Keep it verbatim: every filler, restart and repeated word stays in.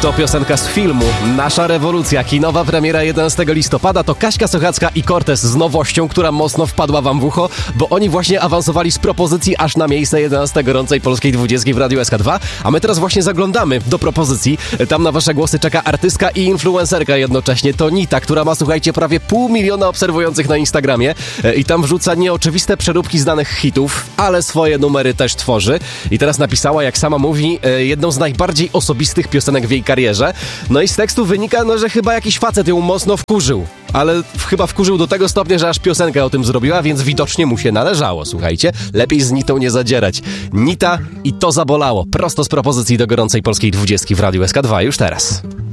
To piosenka z filmu Nasza rewolucja, kinowa premiera jedenastego listopada. To Kaśka Sochacka i Cortez z nowością, która mocno wpadła wam w ucho, bo oni właśnie awansowali z propozycji aż na miejsce jedenaste gorącej polskiej dwudziestki w Radiu S K dwa, a my teraz właśnie zaglądamy do propozycji. Tam na wasze głosy czeka artystka i influencerka jednocześnie. To Nita, która ma, słuchajcie, prawie pół miliona obserwujących na Instagramie i tam wrzuca nieoczywiste przeróbki znanych hitów, ale swoje numery też tworzy. I teraz napisała, jak sama mówi, jedną z najbardziej osobistych piosenek w jej karierze. No i z tekstu wynika, no, że chyba jakiś facet ją mocno wkurzył. Ale chyba wkurzył do tego stopnia, że aż piosenkę o tym zrobiła, więc widocznie mu się należało, słuchajcie. Lepiej z Nitą nie zadzierać. Nita i To zabolało. Prosto z propozycji do gorącej polskiej dwudziestki w Radiu S K dwa już teraz.